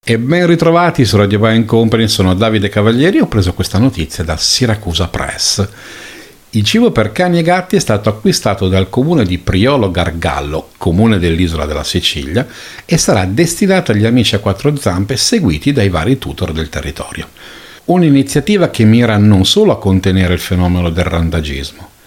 E ben ritrovati su Radio Wine Company, sono Davide Cavalieri e ho preso questa notizia da Siracusa Press. Il cibo per cani e gatti è stato acquistato dal comune di Priolo Gargallo, comune dell'isola della Sicilia, e sarà destinato agli amici a quattro zampe seguiti dai vari tutor del territorio. Un'iniziativa che mira non solo a contenere il fenomeno del randagismo,